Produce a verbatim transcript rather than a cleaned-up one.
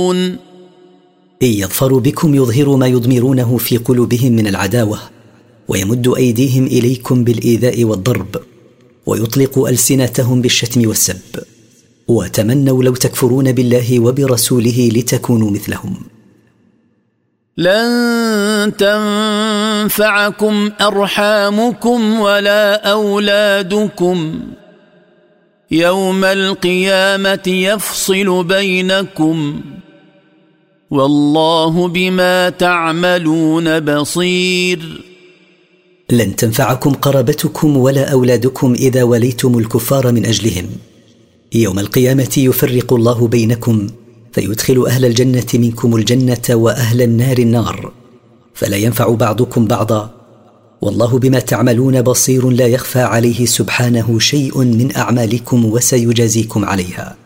إن يظفروا بكم يظهروا ما يضمرونه في قلوبهم من العداوة، ويمد أيديهم إليكم بالإيذاء والضرب، ويطلق ألسنتهم بالشتم والسب، وتمنوا لو تكفرون بالله وبرسوله لتكونوا مثلهم. لن تنفعكم أرحامكم ولا أولادكم يوم القيامة يفصل بينكم والله بما تعملون بصير. لن تنفعكم قرابتكم ولا أولادكم إذا وليتم الكفار من أجلهم. يوم القيامة يفرق الله بينكم فيدخل أهل الجنة منكم الجنة وأهل النار النار، فلا ينفع بعضكم بعضا، والله بما تعملون بصير لا يخفى عليه سبحانه شيء من أعمالكم وسيجازيكم عليها.